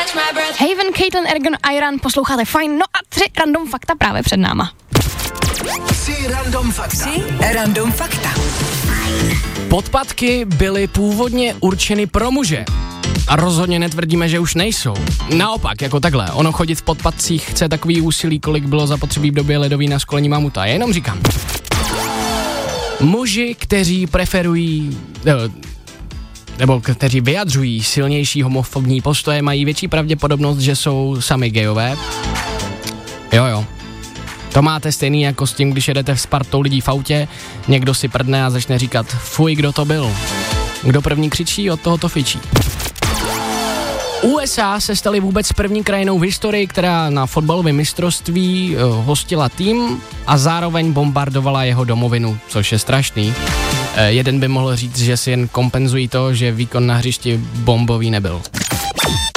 Haven, Caitlin, Ergon, Iran, posloucháte fajn, no a 3 random fakta právě před náma. 3 random fakta. Podpatky byly původně určeny pro muže. A rozhodně netvrdíme, že už nejsou. Naopak, jako takhle, ono chodit v podpatcích chce takový úsilí, kolik bylo zapotřebí v době ledový na školení mamuta. Jenom říkám. Muži, kteří preferují, nebo kteří vyjadřují silnější homofobní postoje, mají větší pravděpodobnost, že jsou sami gejové. Jo. To máte stejný jako s tím, když jedete s partou lidí v autě, někdo si prdne a začne říkat, fuj, kdo to byl. Kdo první křičí, od toho to fičí. USA se staly vůbec první krajinou v historii, která na fotbalovém mistrovství hostila tým a zároveň bombardovala jeho domovinu, což je strašný. Jeden by mohl říct, že si jen kompenzují to, že výkon na hřišti bombový nebyl.